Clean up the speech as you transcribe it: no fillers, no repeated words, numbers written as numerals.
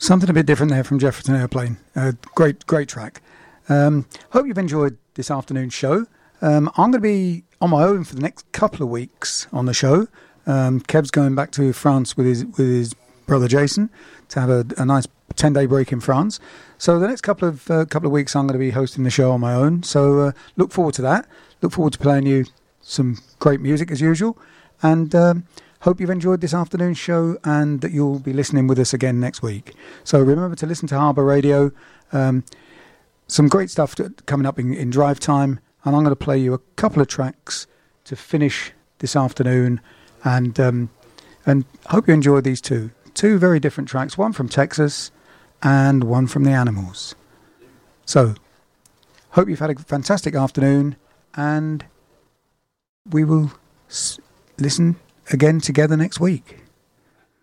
Something a bit different there from Jefferson Airplane. Great track. Hope you've enjoyed this afternoon's show. I'm going to be on my own for the next couple of weeks on the show. Kev's going back to France with his brother Jason to have a nice 10-day break in France. So the next couple of weeks I'm going to be hosting the show on my own. So look forward to that. Look forward to playing you some great music as usual. And hope you've enjoyed this afternoon's show and that you'll be listening with us again next week. So remember to listen to Harbour Radio. Some great stuff coming up in drive time. And I'm going to play you a couple of tracks to finish this afternoon. And hope you enjoyed these two very different tracks. One from Texas and one from the Animals. So hope you've had a fantastic afternoon. And we will listen again together next week.